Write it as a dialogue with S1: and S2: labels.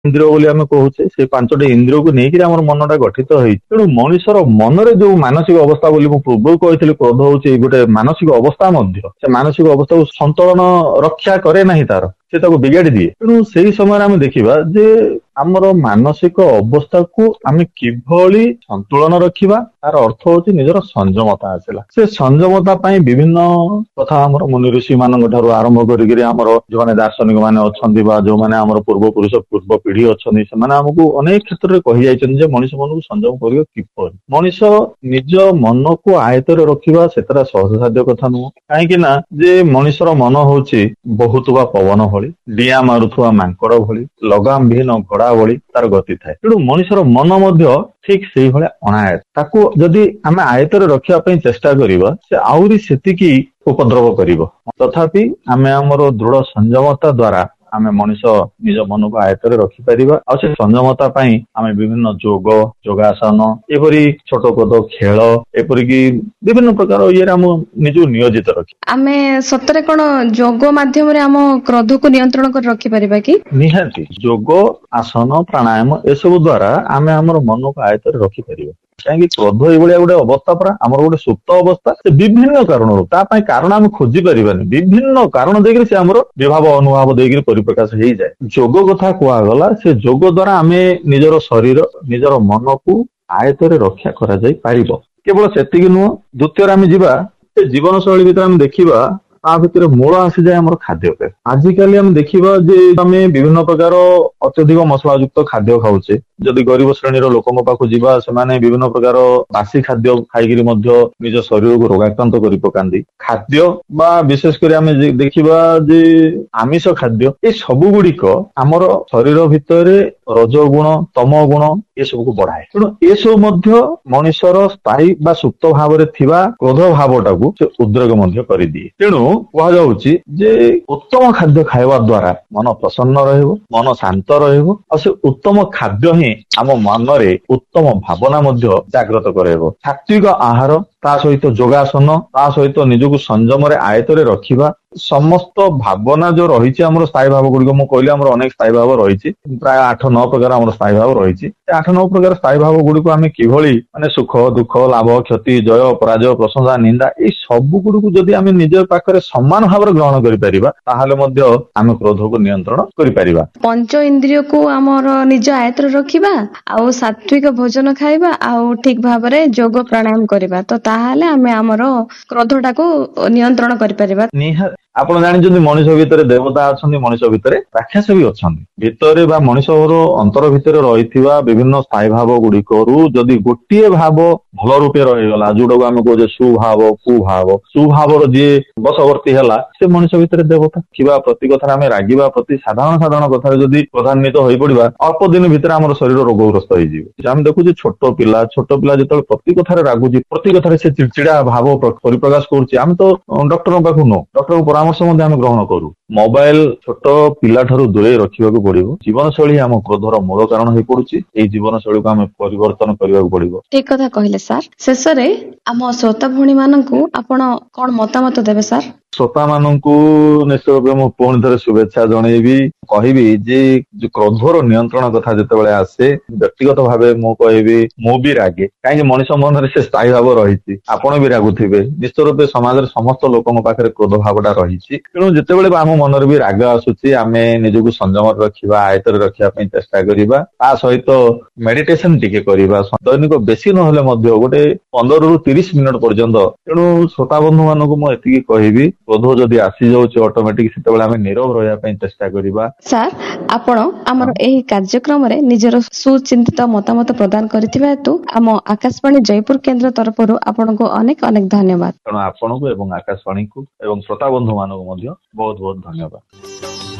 S1: ଇନ୍ଦ୍ରିୟ ବୋଲି ଆମେ କହୁଛେ, ସେ 5ଟି ଇନ୍ଦ୍ରିୟକୁ ନେଇକି ଆମର ମନଟା ଗଠିତ ହେଇଛି। ତେଣୁ ମଣିଷର ମନରେ ଯୋଉ ମାନସିକ ଅବସ୍ଥା ବୋଲି ମୁଁ ପୂର୍ବରୁ କହିଥିଲି, କ୍ରୋଧ ହଉଛି ଗୋଟେ ମାନସିକ ଅବସ୍ଥା ମଧ୍ୟ। ସେ ମାନସିକ ଅବସ୍ଥାକୁ ସନ୍ତୁଳନ ରକ୍ଷା କରେ ନାହିଁ, ସେ ତାକୁ ବିଗାଡି ଦିଏ। ତେଣୁ ସେଇ ସମୟରେ ଆମେ ଦେଖିବା ଯେ ଆମର ମାନସିକ ଅବସ୍ଥାକୁ ଆମେ କିଭଳି ସନ୍ତୁଳନ ରଖିବା, ତାର ଅର୍ଥ ହଉଛି ନିଜର ସଂଯମତା ଆସିଲା। ସେ ସଂଯମତା ପାଇଁ ବିଭିନ୍ନ କଥା ଆମର ମୁନି ଋଷି ମାନଙ୍କ ଠାରୁ ଆରମ୍ଭ କରିକିରି ଆମର ଯୋଉମାନେ ଦାର୍ଶନିକ ମାନେ ଅଛନ୍ତି ବା ଯୋଉମାନେ ଆମର ପୂର୍ବପୁରୁଷ ପୂର୍ବ ପିଢି ଅଛନ୍ତି, ସେମାନେ ଆମକୁ ଅନେକ କ୍ଷେତ୍ରରେ କହିଯାଇଛନ୍ତି ଯେ ମଣିଷ ମନକୁ ସଂଯମ କରିବ କିପରି। ମଣିଷ ନିଜ ମନକୁ ଆୟତରେ ରଖିବା ସେତେଟା ସହଜସାଧ୍ୟ କଥା ନୁହଁ। କାହିଁକି ନା ଯେ ମଣିଷର ମନ ହଉଛି ବହୁଥିବା ପବନ ଭଳି, ଡିଆଁ ମାରୁଥିବା ମାଙ୍କଡ ଭଳି, ଲଗାମ ବିହୀନ ଘୋଡା ଭଳି ତାର ଗତି ଥାଏ। ତେଣୁ ମଣିଷର ମନ ମଧ୍ୟ ଠିକ ସେଇଭଳିଆ ଅଣାୟତ। ତାକୁ ଯଦି ଆମେ ଆୟତରେ ରଖିବା ପାଇଁ ଚେଷ୍ଟା କରିବା, ସେ ଆହୁରି ସେତିକି ଉପଦ୍ରବ କରିବ। ତଥାପି ଆମେ ଆମର ଦୃଢ ସଂଯମତା ଦ୍ଵାରା ଆମେ ମଣିଷ ନିଜ ମନକୁ ଆୟତରେ ରଖିପାରିବା। ଆଉ ସେ ସଂଯମତା ପାଇଁ ଆମେ ବିଭିନ୍ନ ଯୋଗ, ଯୋଗାସନ, ଏପରି ଛୋଟ ପଦ ଖେଳ, ଏପରିକି ବିଭିନ୍ନ ପ୍ରକାର ଇଏରେ ଆମ ନିଜକୁ ନିୟୋଜିତ ରଖିବା।
S2: ଆମେ ସତରେ କଣ ଯୋଗ ମାଧ୍ୟମରେ ଆମ କ୍ରୋଧକୁ ନିୟନ୍ତ୍ରଣ କରି ରଖିପାରିବା କି?
S1: ନିହାତି ଯୋଗ, ଆସନ, ପ୍ରାଣାୟାମ ଏସବୁ ଦ୍ଵାରା ଆମେ ଆମର ମନକୁ ଆୟତରେ ରଖିପାରିବା। କାହିଁକି କ୍ରୋଧ ଏଇଭଳିଆ ଗୋଟେ ଅବସ୍ଥା ପରା, ଆମର ଗୋଟେ ସୁପ୍ତ ଅବସ୍ଥା। ସେ ବିଭିନ୍ନ କାରଣରୁ, ତା ପାଇଁ କାରଣ ଆମେ ଖୋଜି ପାରିବାନି, ବିଭିନ୍ନ କାରଣ ଦେଇକିରି ସେ ଆମର ବିଭାବ ଅନୁଭାବ ଦେଇକିରି ପରିପ୍ରକାଶ ହେଇଯାଏ। ଯୋଗ କଥା କୁହାଗଲା, ସେ ଯୋଗ ଦ୍ଵାରା ଆମେ ନିଜର ଶରୀର, ନିଜର ମନକୁ ଆୟତରେ ରକ୍ଷା କରାଯାଇ ପାରିବ। କେବଳ ସେତିକି ନୁହଁ, ଦ୍ଵିତୀୟରେ ଆମେ ଯିବା ସେ ଜୀବନ ଶୈଳୀ ଭିତରେ ଆମେ ଦେଖିବା, ତା ଭିତରେ ମୂଳ ଆସିଯାଏ ଆମର ଖାଦ୍ୟପେୟ। ଆଜିକାଲି ଆମେ ଦେଖିବା ଯେ ଆମେ ବିଭିନ୍ନ ପ୍ରକାର ଅତ୍ୟଧିକ ମସଲା ଯୁକ୍ତ ଖାଦ୍ୟ ଖାଉଛେ। ଯଦି ଗରିବ ଶ୍ରେଣୀର ଲୋକଙ୍କ ପାଖକୁ ଯିବା, ସେମାନେ ବିଭିନ୍ନ ପ୍ରକାର ବାସି ଖାଦ୍ୟ ଖାଇକିରି ମଧ୍ୟ ନିଜ ଶରୀରକୁ ରୋଗାକ୍ରାନ୍ତ କରି ପକାନ୍ତି। ଖାଦ୍ୟ ବା ବିଶେଷ କରି ଆମେ ଦେଖିବା ଯେ ଆମିଷ ଖାଦ୍ୟ, ଏ ସବୁ ଗୁଡିକ ଆମର ଶରୀର ଭିତରେ ରଜଗୁଣ, ତମ ଗୁଣ ଏସବୁକୁ ବଢାଏ। ତେଣୁ ଏସବୁ ମଧ୍ୟ ମଣିଷର ସ୍ଥାୟୀ ବା ସୁପ୍ତ ଭାବରେ ଥିବା କ୍ରୋଧ ଭାବଟାକୁ ସେ ଉଦ୍ରେକ ମଧ୍ୟ କରିଦିଏ। ତେଣୁ କୁହାଯାଉଛି ଯେ ଉତ୍ତମ ଖାଦ୍ୟ ଖାଇବା ଦ୍ଵାରା ମନ ପ୍ରସନ୍ନ ରହିବ, ମନ ଶାନ୍ତ ରହିବ, ଆଉ ସେ ଉତ୍ତମ ଖାଦ୍ୟ ହିଁ ଆମ ମନରେ ଉତ୍ତମ ଭାବନା ମଧ୍ୟ ଜାଗ୍ରତ କରାଇବ। ସାତ୍ବିକ ଆହାର, ତା ସହିତ ଯୋଗାସନ, ତା ସହିତ ନିଜକୁ ସଂଯମରେ ଆୟତରେ ରଖିବା, ସମସ୍ତ ଭାବନା ଯୋଉ ରହିଛି ଆମର ସ୍ଥାୟୀ ଭାବ ଗୁଡିକ, ମୁଁ କହିଲି ଆମର ଅନେକ ସ୍ଥାୟୀ ଭାବ ରହିଛି, ପ୍ରାୟ 8-9 ପ୍ରକାର ଆମର ସ୍ଥାୟୀ ଭାବ ରହିଛି। ସେ 8-9 ପ୍ରକାର ସ୍ଥାୟୀ ଭାବ ଗୁଡିକୁ ଆମେ କିଭଳି ମାନେ ସୁଖ, ଦୁଃଖ, ଲାଭ, କ୍ଷତି, ଜୟ, ପରାଜୟ, ପ୍ରଶଂସା, ନିନ୍ଦା, ଏଇ ସବୁ ଗୁଡିକୁ ଯଦି ଆମେ ନିଜ ପାଖରେ ସମାନ ଭାବରେ ଗ୍ରହଣ କରିପାରିବା, ତାହେଲେ ମଧ୍ୟ ଆମେ କ୍ରୋଧକୁ ନିୟନ୍ତ୍ରଣ କରିପାରିବା।
S2: ପଞ୍ଚ ଇନ୍ଦ୍ରିୟକୁ ଆମର ନିଜ ଆୟତରେ ରଖିବା, ଆଉ ସାତ୍ବିକ ଭୋଜନ ଖାଇବା, ଆଉ ଠିକ ଭାବରେ ଯୋଗ ପ୍ରାଣାୟାମ କରିବା, ତ ତାହେଲେ ଆମେ ଆମର କ୍ରୋଧଟାକୁ ନିୟନ୍ତ୍ରଣ କରିପାରିବା।
S1: ନିହାତି। ଆପଣ ଜାଣିଛନ୍ତି ମଣିଷ ଭିତରେ ଦେବତା ଅଛନ୍ତି, ମଣିଷ ଭିତରେ ରାକ୍ଷସ ବି ଅଛନ୍ତି। ଭିତରେ ବା ମଣିଷର ଅନ୍ତର ଭିତରେ ରହିଥିବା ବିଭିନ୍ନ ସ୍ଥାୟୀ ଭାବ ଗୁଡିକରୁ ଯଦି ଗୋଟିଏ ଭାବ ଭଲ ରୂପେ ରହିଗଲା, ଯୋଉଟାକୁ ଆମେ କହୁଛେ ସୁଭାବ, କୁଭାବ, ସୁଭାବର ଯିଏ ବଶବର୍ତ୍ତୀ ହେଲା, ସେ ମଣିଷ ଭିତରେ ଦେବତା। କିବା ପ୍ରତି କଥାରେ ଆମେ ରାଗିବା, ପ୍ରତି ସାଧାରଣ କଥାରେ ଯଦି କ୍ରୋଧାନ୍ୱିତ ହୋଇପଡିବା, ଅଳ୍ପ ଦିନ ଭିତରେ ଆମର ଶରୀର ରୋଗଗ୍ରସ୍ତ ହେଇଯିବ। ଆମେ ଦେଖୁଛେ ଛୋଟ ପିଲା ଯେତେବେଳେ ପ୍ରତି କଥାରେ ରାଗୁଛି, ପ୍ରତି କଥାରେ ସେ ଚିଡଚିଡା ଭାବ ପରିପ୍ରକାଶ କରୁଛି, ଆମେ ତ ଡକ୍ଟରଙ୍କ ପାଖକୁ ନଉ, ଡକ୍ଟରଙ୍କ ପରାମର୍ଶ ମଧ୍ୟ ଆମେ ଗ୍ରହଣ କରୁ। ମୋବାଇଲ ଛୋଟ ପିଲା ଠାରୁ ଦୂରେଇ ରଖିବାକୁ ପଡିବ। ଜୀବନଶୈଳୀ ଆମ କ୍ରୋଧର ମୂଳ କାରଣ ହେଇ ପଡୁଛି। ଏଇ ଜୀବନଶୈଳୀକୁ ଆମେ ପରିବର୍ତ୍ତନ କରିବାକୁ ପଡିବ।
S2: ଠିକ କଥା କହିଲେ ସାର୍। ଶେଷରେ ଆମ ଶ୍ରୋତା ଭଉଣୀ ମାନଙ୍କୁ ଆପଣ କଣ ମତାମତ ଦେବେ ସାର୍?
S1: ଶ୍ରୋତା ମାନଙ୍କୁ ନିଶ୍ଚୟ ରୂପେ ମୁଁ ପୁଣି ଥରେ ଶୁଭେଚ୍ଛା ଜଣେଇବି। କହିବି ଯେ କ୍ରୋଧର ନିୟନ୍ତ୍ରଣ କଥା ଯେତେବେଳେ ଆସେ, ବ୍ୟକ୍ତିଗତ ଭାବେ ମୁଁ କହିବି ମୁଁ ବି ରାଗେ। କାହିଁକି ମଣିଷ ମନରେ ସେ ସ୍ଥାୟୀ ଭାବ ରହିଛି। ଆପଣ ବି ରାଗୁଥିବେ। ନିଶ୍ଚୟ ରୂପେ ସମାଜରେ ସମସ୍ତ ଲୋକଙ୍କ ପାଖରେ କ୍ରୋଧ ଭାବଟା ରହିଛି। ତେଣୁ ଯେତେବେଳେ ଆମ ମନରେ ବି ରାଗ ଆସୁଛି, ଆମେ ନିଜକୁ ସଂଯମରେ ରଖିବା, ଆୟତରେ ରଖିବା ପାଇଁ ଚେଷ୍ଟା କରିବା। ତା ସହିତ ମେଡିଟେସନ ଟିକେ କରିବା, ଦୈନିକ ବେଶୀ ନହେଲେ ମଧ୍ୟ ଗୋଟେ 15ରୁ 30 ମିନିଟ୍ ପର୍ଯ୍ୟନ୍ତ। ତେଣୁ ଶ୍ରୋତା ବନ୍ଧୁ ମାନଙ୍କୁ ମୁଁ ଏତିକି କହିବି, କ୍ରୋଧ ଯଦି ଆସିଯାଉଛି ଅଟୋମେଟିକ, ସେତେବେଳେ ଆମେ ନୀରବ ରହିବା ପାଇଁ ଚେଷ୍ଟା କରିବା।
S2: ସାର୍, ଆପଣ ଆମର ଏହି କାର୍ଯ୍ୟକ୍ରମରେ ନିଜର ସୁଚିନ୍ତିତ ମତାମତ ପ୍ରଦାନ କରିଥିବା ହେତୁ ଆମ ଆକାଶବାଣୀ ଜୟପୁର କେନ୍ଦ୍ର ତରଫରୁ ଆପଣଙ୍କୁ ଅନେକ ଅନେକ ଧନ୍ୟବାଦ।
S1: ତେଣୁ ଆପଣଙ୍କୁ ଏବଂ ଆକାଶବାଣୀକୁ ଏବଂ ଶ୍ରୋତା ବନ୍ଧୁ ମାନଙ୍କୁ ମଧ୍ୟ ବହୁତ ବହୁତ ଧନ୍ୟବାଦ।